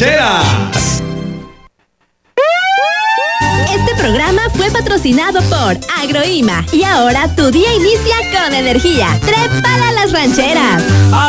rancheras. Este programa fue patrocinado por Agroima. Y ahora tu día inicia con energía. ¡Trépala a las rancheras!